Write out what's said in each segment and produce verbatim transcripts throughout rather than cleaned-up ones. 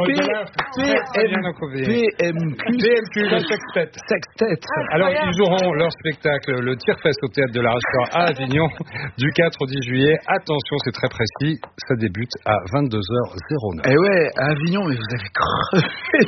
P M Q, le sextet. Sextet. Alors, ils auront leur spectacle, le Tire-Fesse au Théâtre de la Restaure à Avignon, du quatre au dix juillet. Attention, c'est très précis, ça débute à vingt-deux heures neuf. Eh ouais, à Avignon, mais vous avez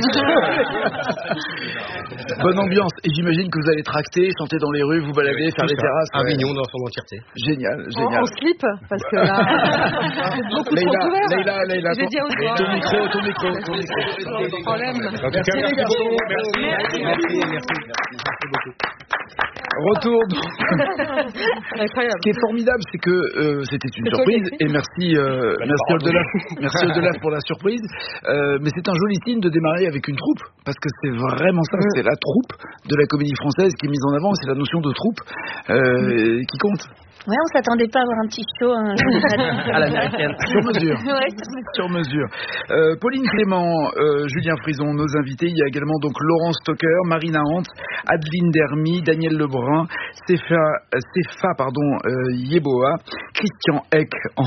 crevé. Bonne ambiance. Et j'imagine que vous allez tracter, chanter dans les rues, vous balader, faire les terrasses. Avignon ouais. Dans son entièreté. Génial, génial. En, en slip, parce que là, beaucoup Leïla, trop couvert. Leïla, Leïla, J'ai dit au revoir. ton micro, ton micro, ton micro. Pas de problème. En tout cas, merci beaucoup. Merci, merci, merci, merci, merci beaucoup. Retour. Incroyable. Ce qui est formidable, c'est que euh, c'était une c'est surprise. Et merci, euh, merci Oldelaf, merci Oldelaf pour la surprise. Euh, mais c'est un joli signe de démarrer avec une troupe, parce que c'est vraiment ça. C'est la troupe de la comédie française qui est mise en avant. C'est la notion de troupe euh, qui compte. Ouais, on s'attendait pas à avoir un petit show hein, à l'américaine. Sur mesure. Ouais, sur mesure. Euh, Pauline Clément, euh, Julien Frison, nos invités. Il y a également donc Laurence Stocker, Marina Hant, Adeline Dermy, Daniel Lebrun, Sefa, euh, Sefa pardon, euh, Yeboah, Christian Eck en,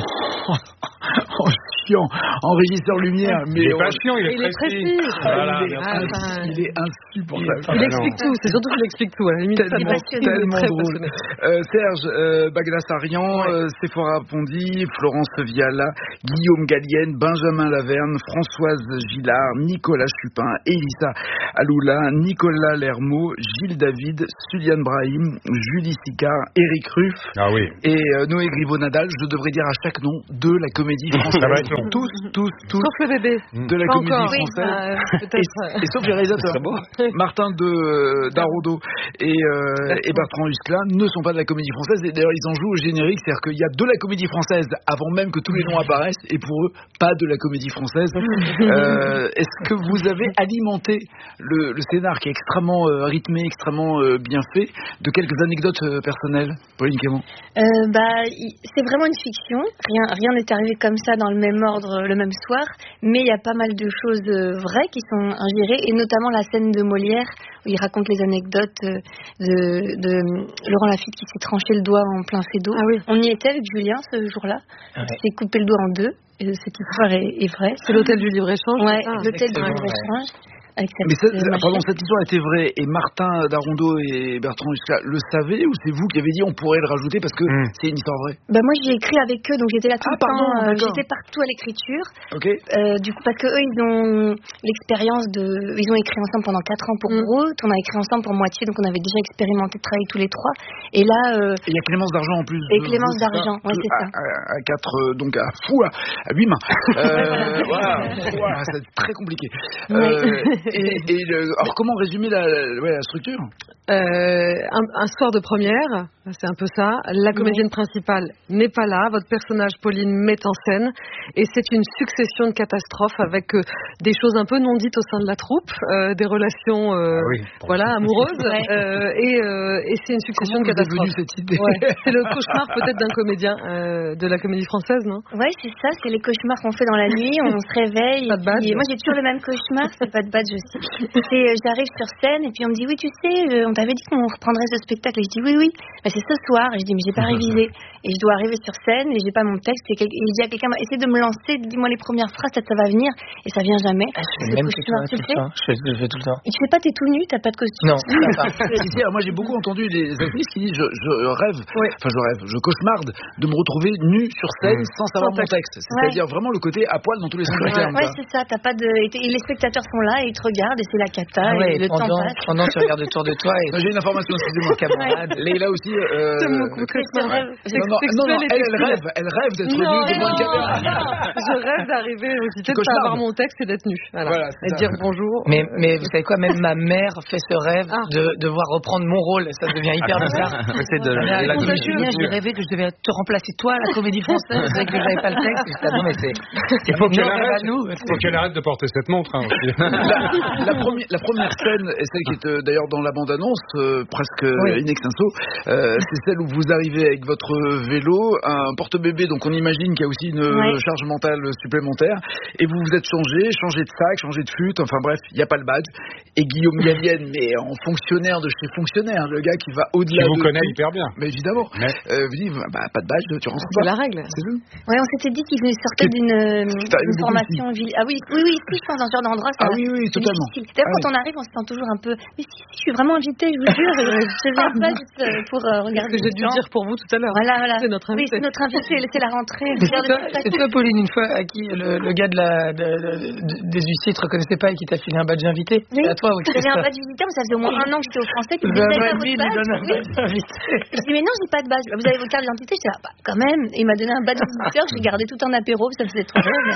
en chiant, en régisseur lumière. Mais il est on... pas chiant, il est il est précis. précis. Voilà, il, est ah, ins... il est insupportable. Il, il explique tout, c'est surtout qu'il explique tout. À la limite, tellement, tellement drôle. Euh, Serge euh, Baglasarian, ouais. euh, Sephora Pondy, Florence Viala, Guillaume Gallienne, Benjamin Laverne, Françoise Gillard, Nicolas Chupin, Elisa Aloula, Nicolas Lermot, Gilles David, Suliane Brahim, Julie Sicard, Éric Ruff ah oui. et euh, Noé Griveau-Nadal. Je devrais dire à chaque nom de la comédie française. Ça va être long. Tous, tous, tous. Sauf le bébé. De la Pas comédie encore, française. Oui, et, et sauf les réalisateurs. Martin de Darodo et, euh, et Bertrand Huskla ne sont pas de la comédie française. Et d'ailleurs, ils en jouent au générique. C'est-à-dire qu'il y a de la comédie française avant même que tous les noms apparaissent. Et pour eux, pas de la comédie française. Euh, est-ce que vous avez alimenté le, le scénar qui est extrêmement euh, rythmé, extrêmement euh, bien fait, de quelques anecdotes euh, personnelles, Pauline Clément? euh, bah, c'est vraiment une fiction. Rien, rien n'est arrivé comme ça dans le même ordre le même soir. Mais il y a pas mal de choses euh, vraies qui sont ingérées, et notamment la scène de Molière où il raconte les anecdotes euh, de, de Laurent Lafitte qui s'est tranché le doigt en plein fait d'eau. Ah oui. On y était avec Julien ce jour-là. Ah ouais. Il s'est coupé le doigt en deux. Et cette histoire est, est vraie. C'est l'hôtel du libre-échange. Ouais, ah, l'hôtel du libre-échange. Mais ça, pardon, cette histoire était vraie et Martin Darondo et Bertrand Huskla le savaient, ou c'est vous qui avez dit on pourrait le rajouter parce que mmh. c'est une histoire vraie? Bah moi j'ai écrit avec eux, donc j'étais là tout ah, le pardon, temps, euh, j'étais partout à l'écriture. Ok. Euh, du coup parce que eux ils ont l'expérience de, ils ont écrit ensemble pendant quatre ans pour mmh. Brut, on a écrit ensemble pour moitié, donc on avait déjà expérimenté de travailler tous les trois. Et là. Euh, et il y a Clémence d'Argent en plus. Et Clémence d'Argent, ouais c'est ça. À, à, à quatre, euh, donc à fou, à, à huit mains. euh, voilà, voilà, c'est très compliqué. Euh, et, et le, alors comment résumer la, la, ouais, la structure? euh, un, un soir de première, c'est un peu ça. La comédienne principale n'est pas là. Votre personnage, Pauline, met en scène. Et c'est une succession de catastrophes avec euh, des choses un peu non dites au sein de la troupe, euh, des relations euh, ah oui, voilà, amoureuses. ouais. euh, et, euh, et c'est une succession Comment de catastrophes. Cette idée ouais. C'est le cauchemar peut-être d'un comédien euh, de la comédie française, non? Ouais, c'est ça. C'est les cauchemars qu'on fait dans la nuit. On se réveille. Pas de badge. Et moi, j'ai toujours le même cauchemar. C'est pas de badge aussi. C'est, euh, j'arrive sur scène et puis on me dit oui, tu sais, euh, on t'avait dit qu'on reprendrait ce spectacle. Et je dis oui, oui. Mais c'est ce soir. Et je dis mais j'ai pas révisé. Et je dois arriver sur scène et j'ai pas mon texte. Et, quel... et je dis à quelqu'un, essaie de me lancer, dis-moi les premières phrases, ça, ça va venir. Et ça vient jamais. Ah, je fais même que toi, tout le temps. Je fais, je fais tout le temps. Et tu fais pas, t'es tout nu, t'as pas de costume. Non, ça va. Moi, j'ai beaucoup entendu des actrices qui disent je, je rêve, ouais. enfin je rêve, je cauchemarde de me retrouver nu sur scène mmh. sans savoir sans mon texte. C'est-à-dire ouais. vraiment le côté à poil dans tous les sens du terme. Ouais, c'est ça. T'as pas de. Et les spectateurs sont là et ils te regardent et c'est la cata. Ah ouais, et le pendant, temps passe. Pendant tu regardes autour de toi. Et... J'ai une information, excusez-moi, camarade. Leïla aussi. Euh... C'est mon coup de rêve. Non, non, non, non, elle, elle rêve, elle rêve d'être nue devant une caméra. Je rêve d'arriver au cité de pas avoir mon texte et d'être nue. Voilà. Et dire bonjour. Mais, mais vous savez quoi, même ma mère fait ce rêve ah. de devoir reprendre mon rôle. Ça devient hyper bizarre. C'est de la, la je rêvais que je devais te remplacer toi à la comédie française, que j'avais pas le texte. Ah non, mais c'est. Il faut qu'elle arrête, faut qu'elle arrête de porter cette montre. Hein, aussi. La, la, première, la première scène, et celle qui est euh, d'ailleurs dans la bande-annonce, euh, presque oui. in extenso, euh, c'est celle où vous arrivez avec votre vélo, un porte-bébé, donc on imagine qu'il y a aussi une oui. charge mentale supplémentaire, et vous vous êtes changé, changé de sac, changé de flûte, enfin bref, il n'y a pas le badge. Et Guillaume Gallienne, mais en fonctionnaire de chez fonctionnaire, le gars qui va au-delà qui vous de connaît tout. hyper bien. Mais évidemment, mais... Euh, vous dites, bah, pas de badge, tu rentres pas. C'est la règle. C'est ça. Ouais, on s'était dit qu'il sortait d'une, d'une formation. Ah oui, oui, oui, si, je pense, dans ce genre d'endroit, ça, ah oui, oui, totalement. Difficile. D'ailleurs, ah, quand oui. on arrive, on se sent toujours un peu, mais si, si, je suis vraiment invitée, je vous jure, je viens pas juste pour euh, regarder. Ce que j'ai dû dire pour vous tout à l'heure. Voilà, voilà. C'est notre invité. Oui, c'est notre invité, c'est la rentrée. C'est toi, c'est toi, Pauline, une fois, à qui le, le gars de la, de, de, de, des huissiers te reconnaissait pas et qui t'a filé un badge invité. Oui. C'est à toi, oui. J'avais un badge visiteur, mais ça faisait au moins un an que j'étais au Français. Qui me disait, bah, lui, lui donne un badge invité. Je dis, mais non, j'ai pas de badge. Vous avez vos cartes d'identité? Je dis, ah, bah, quand même. Et il m'a donné un badge visiteur que j'ai gardé tout en apéro, ça me faisait trop drôle.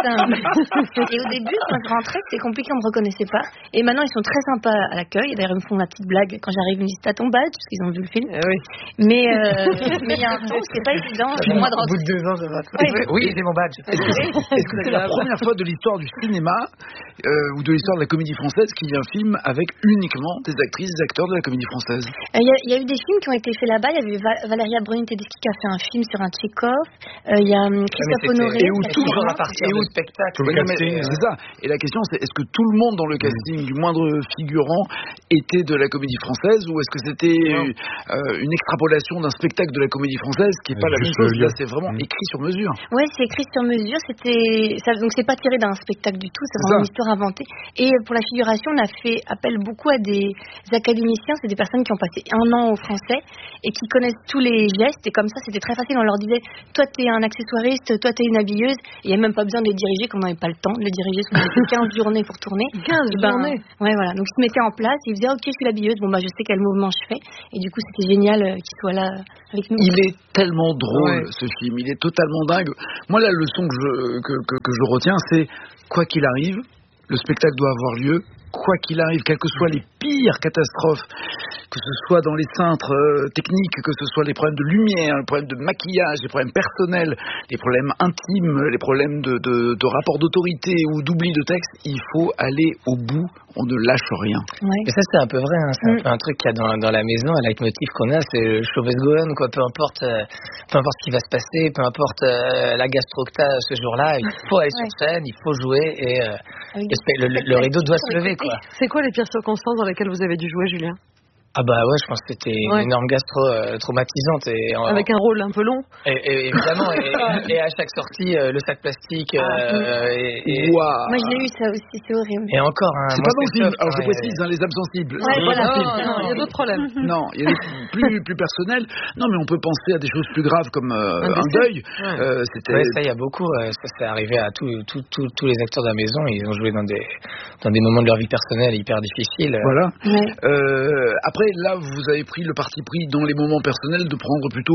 Et au début, quand je rentrais, c'était compliqué, on me reconnaissait pas. Et maintenant, ils sont très sympas à l'accueil. D'ailleurs, ils me font ma petite blague quand j'arrive, ils me disent, t'as ton badge, parce qu'ils ont vu le film. Eh oui. Mais euh, mais il y a un truc, c'est pas évident pour moi de rentrer. Au bout de deux ans, ça va. Oui, oui, c'est mon badge. Est-ce que, est-ce que c'est la première fois de l'histoire du cinéma euh, ou de l'histoire de la comédie française qu'il y a un film avec uniquement des actrices, des acteurs de la comédie française? Il euh, y, y a eu des films qui ont été faits là-bas. Il y avait Va- Valéria Bruni-Tedeschi qui a fait un film sur un Tchekhov. Il euh, y a um, Christophe Honoré. Et où tout le monde à partir du spectacle. Le casting, c'est ça. Et la question, c'est est-ce que tout le monde dans le casting, du moindre figurant, était de la comédie française, ou est-ce que c'était euh, une extrapolation d'un spectacle de la comédie française, qui n'est pas la même chose? Là, c'est vraiment mmh. écrit sur mesure. Ouais, c'est écrit sur mesure. C'était ça, donc c'est pas tiré d'un spectacle du tout. C'est vraiment une histoire inventée. Et pour la figuration, on a fait appel beaucoup à des académiciens. C'est des personnes qui ont passé un an au français et qui connaissent tous les gestes. Et comme ça, c'était très facile. On leur disait, toi, t'es un accessoiriste, toi, t'es une habilleuse. Il n'y a même pas besoin de les diriger, comme on n'avait pas le temps de les diriger. Parce qu'on avait quinze journées pour tourner. quinze ben, journées. Ouais, voilà. Donc ils se mettaient en place. Ils disaient, ok, je suis l'habilleuse. Bon, bah, je sais quel mouvement je fais. Et du coup, c'était génial euh, qu'ils soient là avec nous. Il est tellement drôle, ouais. ce film. Il est totalement dingue. Moi, la leçon que je, que, que, que je retiens, c'est quoi qu'il arrive, le spectacle doit avoir lieu. Quoi qu'il arrive, quelles que soient les pires catastrophes, que ce soit dans les cintres euh, techniques, que ce soit les problèmes de lumière, les problèmes de maquillage, les problèmes personnels, les problèmes intimes, les problèmes de, de, de rapport d'autorité ou d'oubli de texte, il faut aller au bout, on ne lâche rien. Ouais. Et ça, c'est un peu vrai, hein. C'est mm. un peu un truc qu'il y a dans, dans la maison, un leitmotiv qu'on a, c'est le show must go on, quoi. Peu importe, euh, peu importe ce qui va se passer, peu importe euh, la gastro que t'as ce jour-là, il faut aller ouais. sur scène, il faut jouer et euh, le, le, le rideau doit se lever, quoi. C'est quoi les pires circonstances dans lesquelles vous avez dû jouer, Julien? Ah bah ouais, je pense que c'était ouais. une énorme gastro euh, traumatisante. Et, en, avec un rôle un peu long. Et, et, évidemment, et, et à chaque sortie, euh, le sac plastique. Euh, ah, et, et, wow. Moi j'ai eu ça aussi, c'est horrible. Et encore, hein, c'est moi, pas dans le film. Alors je ouais. précise, hein, les âmes sensibles. Ouais, c'est voilà. pas dans le film. Non, il y a d'autres problèmes. Non, il y a des plus, plus personnels. Non, mais on peut penser à des choses plus graves comme euh, un, un deuil. Ouais. Euh, c'était... Ouais, ça, il y a beaucoup. Euh, ça, c'est arrivé à tous tout, tout, tout les acteurs de la maison. Ils ont joué dans des, dans des moments de leur vie personnelle hyper difficiles. Voilà. Ouais. Euh, après, là, vous avez pris le parti pris dans les moments personnels de prendre plutôt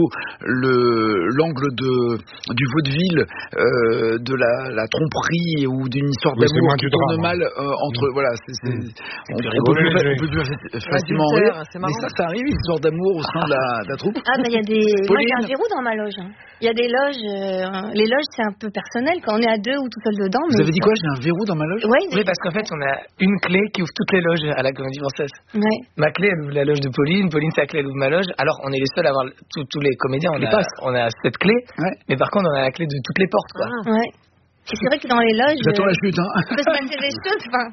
le l'angle de du vaudeville, euh, de la, la tromperie ou d'une histoire oui, d'amour qui tourne mal euh, entre mmh. voilà, c'est, c'est, mmh. on, on, on, peut, on peut plus facilement en rire, mais ça, ça arrive une histoire d'amour au sein de la, de la troupe. Ah bah il y a des, moi j'ai un verrou dans ma loge. Hein. Il y a des loges, euh, les loges c'est un peu personnel quand on est à deux ou tout seul dedans. Vous avez dit quoi? J'ai un verrou dans ma loge? Oui, oui, parce qu'en fait on a une clé qui ouvre toutes les loges à la Comédie Française. Ouais. Ma clé elle ouvre la loge de Pauline, Pauline sa clé elle ouvre ma loge. Alors on est les seuls à avoir tous, tous les comédiens, on a, on a cette clé, ouais. mais par contre on a la clé de toutes les portes, quoi. Ah. Ouais. Et c'est vrai que dans les loges, j'attends euh, la chute, hein. On peut se passer des choses, enfin.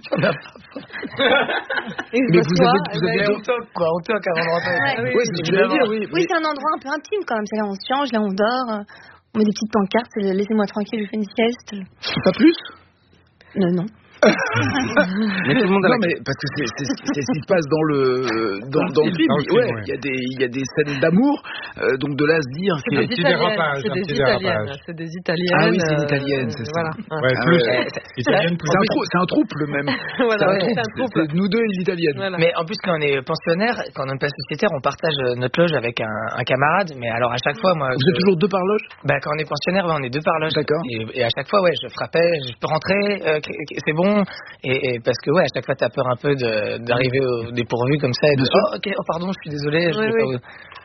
Mais vous avez, vous avez on toque, quoi, on toque avant de rentrer. Ouais. Oui, oui, c'est ce que je veux dire, oui. Oui, c'est un endroit un peu intime quand même. C'est là où on se change, là où on dort. On met des petites pancartes, laissez-moi tranquille, je fais une sieste. Pas plus? Non, non. Mais tout le monde a non, mais parce que c'est, c'est, c'est ce qui se passe dans le dans, dans le film. Ouais, il y a des il y a des scènes d'amour, euh, donc de là se dire c'est des italiennes, c'est des italiennes, c'est des italiennes. Ah oui, c'est une italienne, c'est ça. Voilà. Ouais, ah, plus ouais. italienne, plus. C'est un trou, c'est un trouble même. Voilà, c'est, un ouais, trouble. c'est un trouble. C'est nous deux et les italiennes. Voilà. Mais en plus quand on est pensionnaire, quand on est pas sociétaire, on partage notre loge avec un, un camarade. Mais alors à chaque fois, moi. Vous je... êtes toujours deux par loge? Bah quand on est pensionnaire, ouais, on est deux par loge. D'accord. Et, et à chaque fois, ouais, je frappais, je peux rentrer, euh, c'est bon. Et, et parce que ouais, à chaque fois t'as peur un peu de, d'arriver au dépourvu comme ça et de oh ok, oh pardon, je suis désolé. Je oui, oui. pas...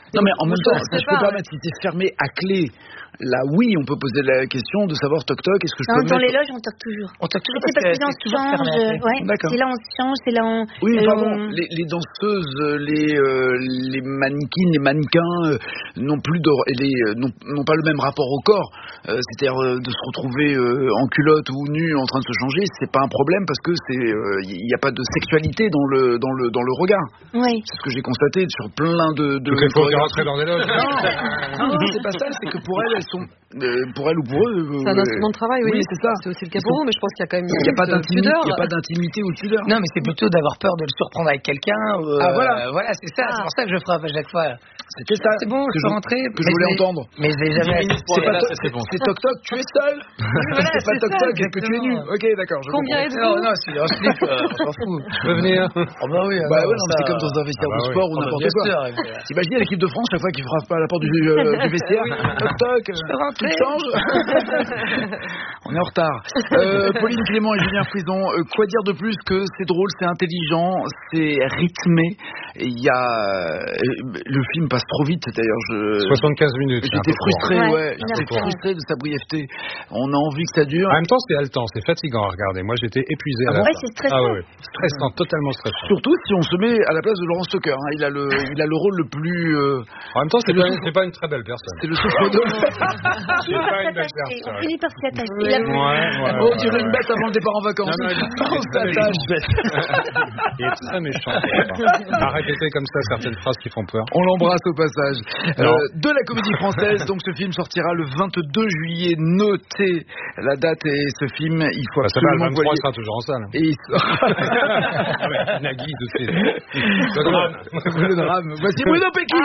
Non, mais en même temps, je je peux pas mettre si c'est fermé à clé. Là, oui, on peut poser la question de savoir toc toc, est-ce que je non, peux dans mettre... les loges, on toque toujours. On toque toujours c'est parce, parce que, que, c'est toujours change, fermé. ouais, c'est là on se change, c'est là on... Oui, euh, pardon, on... les, les danseuses, les, euh, les mannequins, les mannequins euh, n'ont plus de, les, euh, n'ont, n'ont pas le même rapport au corps. Euh, c'est-à-dire euh, de se retrouver euh, en culotte ou nu en train de se changer, c'est pas un problème parce que c'est, il euh, n'y a pas de sexualité dans le, dans le, dans le regard. Oui. C'est ce que j'ai constaté sur plein de... de Donc il faut rentrer dans des loges. Non, non, c'est pas ça, c'est que pour elles, elles sont, euh, pour elles ou pour eux... C'est un instrument de travail, oui. Oui, c'est ça. C'est aussi le cas pour vous, mais je pense qu'il y a quand même Il n'y a pas une d'intimité, pudeur. il y a pas d'intimité ou de pudeur. Non, mais c'est plutôt d'avoir peur de le surprendre avec quelqu'un. Euh, Ah, voilà. euh, voilà, c'est ça. Ah. C'est pour ça que je frappe à chaque fois. C'était ça. C'est bon, que je peux rentrer. Que je voulais mais- entendre. Mais je l'ai jamais. C'est pas toc, c'est, c'est toc toc, tu es seul. Voilà, c'est pas c'est toc ça, toc, est-ce que tu es nu? exactement. Ok, d'accord. Je Combien comprends. êtes-vous? Non, non, c'est un slip, euh, on s'en fout. Je peux venir. Oh bah oui, Bah alors, ouais, non, mais ça- c'est comme dans un vestiaire Ah bah de oui. sport ou Oh, bah, n'importe bien quoi. sûr, avec, euh, T'imagines l'équipe de France chaque fois qu'ils frappent à la porte du, euh, du vestiaire, toc toc, euh, tu te changes. On est en retard. Euh, Pauline Clément et Julien Frison, euh, quoi dire de plus que c'est drôle, c'est intelligent, c'est rythmé. Il y a euh, le film passe trop vite d'ailleurs. Je soixante-quinze minutes. c'est un J'étais peu court. frustré, Ouais, ouais. une heure J'étais trente. frustré de sa brièveté. On a envie que ça dure. En même temps, c'est haletant, c'est fatigant à regarder. Moi, j'étais épuisé à la Ouais, fin. c'est stressant. Ah ouais, ouais. Stressant, totalement stressant. Surtout si on se met à la place de Laurent Stocker. Hein. Il a le, il a le rôle le plus. Euh, En même temps, c'est C'est pas, le- c'est pas une très belle personne. c'est le souffre-doux. C'est pas une belle Et on personne. finit par s'y attacher. Il a- Ouais, ouais, Oh, ouais, tu dirais ouais. une bête avant le départ en vacances. Non, non, il est- on il est très s'attache. Il est très méchant. À répéter comme ça certaines phrases qui font peur. On l'embrasse au passage. Non. Euh, de la comédie française, donc ce film sortira le vingt-deux juillet. Notez la date et ce film, il faut Bah, ça va, le absolument vingt-trois voyer. sera toujours en salle. Et il sort- Ah ouais, Nagui, tout de suite. Le drame. le drame. Voici Bruno Pecky.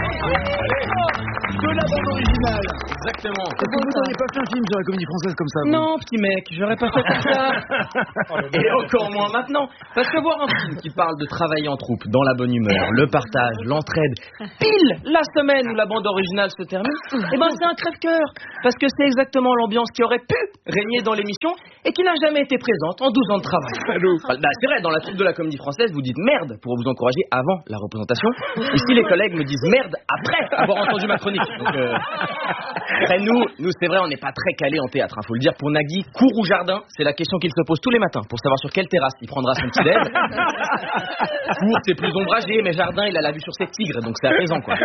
De la bande originale. Exactement. Est-ce que vous n'auriez pas fait un film sur la comédie française comme ça vous Non, petit mec, j'aurais pas fait comme ça. Et encore moins maintenant. Parce que voir un film qui parle de travailler en troupe, dans la bonne humeur, le partage, l'entraide, pile la semaine où la bande originale se termine, eh ben c'est un crève-cœur. Parce que c'est exactement l'ambiance qui aurait pu régner dans l'émission et qui n'a jamais été présente en douze ans de travail. Bah, c'est vrai, dans la troupe de la comédie française, vous dites merde pour vous encourager avant la représentation. Ici, les collègues me disent merde après avoir entendu ma chronique. Donc, euh... après, nous, nous c'est vrai, on n'est pas très calés en théâtre, hein, faut le dire. Pour Nagui, cour ou jardin, c'est la question qu'il se pose tous les matins pour savoir sur quelle terrasse il prendra son petit déj. Cour, c'est plus ombragé, mais jardin, il a la vue sur ses tigres, donc c'est apaisant, quoi.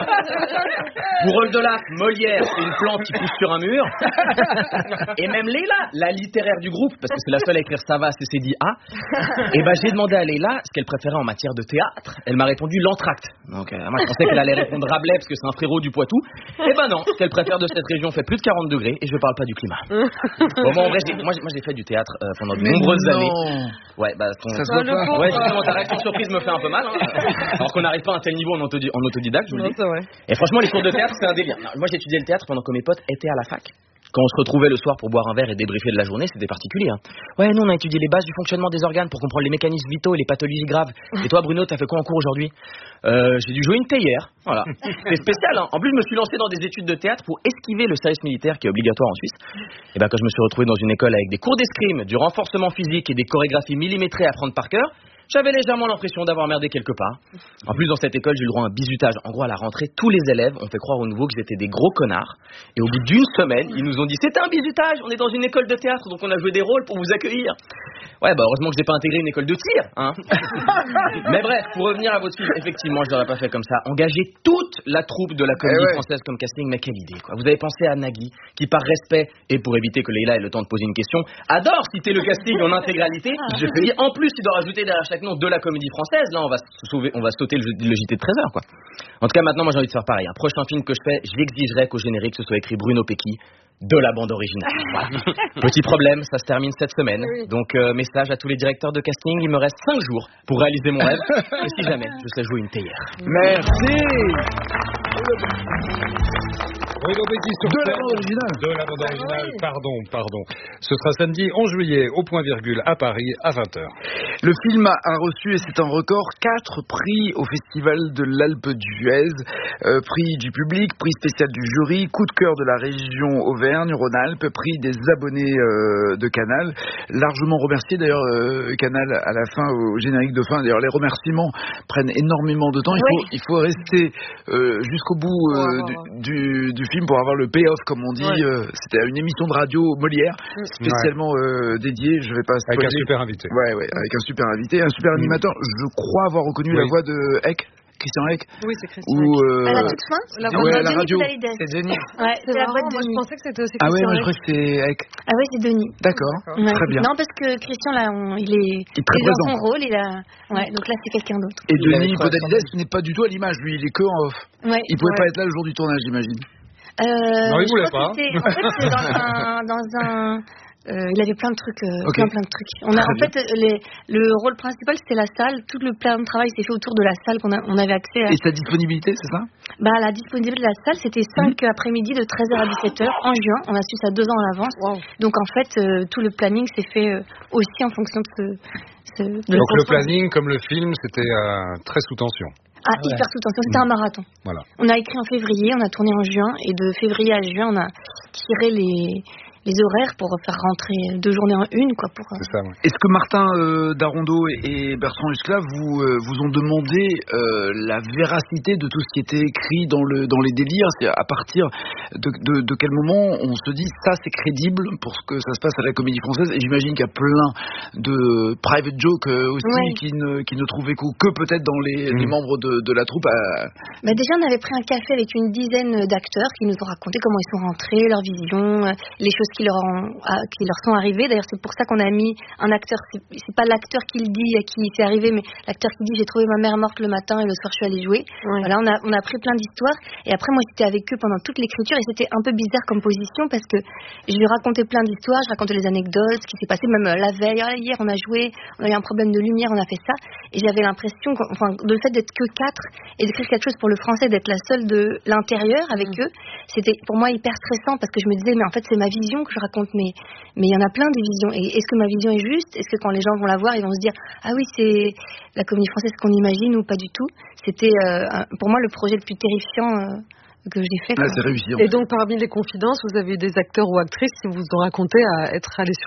Pour Oldelaf, Molière, c'est une plante qui pousse sur un mur. Et même Leila, la littéraire du groupe, parce que c'est la seule à écrire ça va, c'est dit ah. Et ben j'ai demandé à Leila ce qu'elle préférait en matière de théâtre. Elle m'a répondu l'entracte. Donc euh, moi je pensais qu'elle allait répondre Rabelais parce que c'est un frérot du Poitou. Et ben non, ce qu'elle préfère de cette région fait plus de quarante degrés et je parle pas du climat. Bon, moi en vrai, j'ai, moi, j'ai, moi j'ai fait du théâtre euh, pendant de Mais nombreuses non. années. Ouais, bah ton... Ça se voit pas. Ouais, justement, ta réaction surprise me fait un peu mal. Hein. Alors qu'on n'arrive pas à un tel niveau en, autodi- en autodidacte, je vous le Non, dis. c'est vrai. Et franchement, les cours de théâtre, c'est un délire. Non, moi, j'ai étudié le théâtre pendant que mes potes étaient à la fac. Quand on se retrouvait le soir pour boire un verre et débriefer de la journée, c'était particulier. Hein. Ouais, nous, on a étudié les bases du fonctionnement des organes pour comprendre les mécanismes vitaux et les pathologies graves. Et toi, Bruno, t'as fait quoi en cours aujourd'hui? euh, J'ai dû jouer une théière. Voilà. C'est spécial, hein. En plus, je me suis lancé dans des études de théâtre pour esquiver le service militaire qui est obligatoire en Suisse. Et ben, quand je me suis retrouvé dans une école avec des cours d'escrime, du renforcement physique et des chorégraphies millimétrées à apprendre par cœur, j'avais légèrement l'impression d'avoir merdé quelque part. En plus, dans cette école, j'ai eu le droit à un bizutage. En gros, à la rentrée, tous les élèves ont fait croire aux nouveaux qu'ils étaient des gros connards. Et au bout d'une semaine, ils nous ont dit « C'était un bizutage, on est dans une école de théâtre, donc on a joué des rôles pour vous accueillir. » Ouais, bah heureusement que j'ai pas intégré une école de tir, hein. Mais bref, pour revenir à votre film, effectivement, je l'aurais pas fait comme ça. Engager toute la troupe de la comédie Eh ouais. française comme casting, mais quelle idée, quoi. Vous avez pensé à Nagui, qui par respect, et pour éviter que Leila ait le temps de poser une question, adore citer le casting en intégralité. Je fais dire, en plus, il doit rajouter derrière chaque nom de la comédie française. Là, on va sauver, on va sauter le, le J T de treize heures, quoi. En tout cas, maintenant, moi, j'ai envie de faire pareil. Un prochain film que je fais, j'exigerai qu'au générique, ce soit écrit Bruno Pecky, de la bande originale. Voilà. Petit problème, ça se termine cette semaine. Oui. Donc, euh, message à tous les directeurs de casting, il me reste cinq jours pour réaliser mon rêve. Et si jamais, je sais jouer une théière. Merci. Bruno Betti sur De la scène. bande originale. De la bande originale, pardon, pardon. Ce sera samedi onze juillet au point virgule à Paris à vingt heures. Le film a reçu, et c'est un record, quatre prix au Festival de l'Alpe d'Huez. Euh, prix du public, prix spécial du jury, coup de cœur de la région Auvergne-Rhône-Alpes, prix des abonnés euh, de Canal. Largement remercié d'ailleurs euh, Canal à la fin, au générique de fin. D'ailleurs, les remerciements prennent énormément de temps. Il, Oui. faut, il faut rester euh, jusqu'au bout euh, avoir, du, du, du film pour avoir le payoff, comme on dit. Ouais. Euh, c'était une émission de radio Molière, spécialement euh, dédiée. Je vais pas Avec un spoiler. super invité. Ouais, ouais, avec un super invité, un super animateur. Je crois avoir reconnu Oui. la voix de Eck, Christian Eck. Oui, c'est Christian. Ou euh, À la toute fin La ouais, voix à de la Denis radio. Podalides. C'est Denis. Ouais, C'est c'est la marrant, voix de moi je Denis. pensais que c'était aussi Ah ouais, Christian. moi je crois que c'est Eck. Ah ouais, c'est Denis. D'accord, Ouais. très bien. Non, parce que Christian, là, on- il est, Il est très il est dans présent. son rôle. Il a... ouais, donc là, c'est quelqu'un d'autre. Et Il avait Denis trois Podalides cents. n'est pas du tout à l'image, lui, il est que en off. Ouais. Il pouvait Ouais. pas être là le jour du tournage, j'imagine. Euh, Non, il je voulait crois pas. que c'était- En fait, c'est dans un... Dans un euh, il avait plein de trucs, euh, Ok. plein, plein de trucs. On a, Très en fait, les, le rôle principal, c'était la salle. Tout le plan de travail s'est fait autour de la salle qu'on a, on avait accès à. Et sa disponibilité, c'est ça? Bah, la disponibilité de la salle, c'était cinq après-midi de treize heures à dix-sept heures en juin. On a su ça deux ans à l'avance. Wow. Donc, en fait, euh, tout le planning s'est fait euh, aussi en fonction de ce. ce de Donc le ce- planning, comme le film, c'était euh, très sous tension. Ah, Ouais. hyper sous tension. C'était un marathon. Voilà. On a écrit en février, on a tourné en juin, et de février à juin, on a tiré les, les horaires pour faire rentrer deux journées en une, quoi. Pour, euh, C'est ça, ouais. Est-ce que Martin euh, Darondeau et, et Bertrand Huskla vous, euh, vous ont demandé euh, la véracité de tout ce qui était écrit dans, le, dans les délires? C'est à partir de, de, de quel moment on se dit ça c'est crédible pour ce que ça se passe à la Comédie Française? Et j'imagine qu'il y a plein de private jokes euh, aussi Ouais. qui, ne, qui ne trouvent écho que peut-être dans les, Mm. les membres de, de la troupe. À... Bah déjà, on avait pris un café avec une dizaine d'acteurs qui nous ont raconté comment ils sont rentrés, leur vision, euh, les choses qui leur, ont, ah, qui leur sont arrivées. D'ailleurs, c'est pour ça qu'on a mis un acteur. C'est, c'est pas l'acteur qui le dit à qui c'est arrivé, mais l'acteur qui dit j'ai trouvé ma mère morte le matin et le soir je suis allée jouer. Ouais. Voilà, on a, on a pris plein d'histoires. Et après, moi, j'étais avec eux pendant toute l'écriture et c'était un peu bizarre comme position parce que je lui racontais plein d'histoires, je racontais les anecdotes, ce qui s'est passé même euh, la veille. Ah, hier, on a joué, on a eu un problème de lumière, on a fait ça. Et j'avais l'impression, qu'en- enfin, de le fait d'être que quatre et d'écrire quelque chose pour le français, d'être la seule de l'intérieur avec eux, c'était pour moi hyper stressant parce que je me disais, mais en fait, c'est ma vision que je raconte, mais mais il y en a plein des visions. Et est-ce que ma vision est juste? Est-ce que quand les gens vont la voir, ils vont se dire, ah oui, c'est la comédie française qu'on imagine ou pas du tout? C'était euh, un- pour moi le projet le plus terrifiant euh, que j'ai fait. Là, quoi. c'est réussi. en Et fait. donc, parmi les confidences, vous avez eu des acteurs ou actrices qui vous ont raconté à être allés sur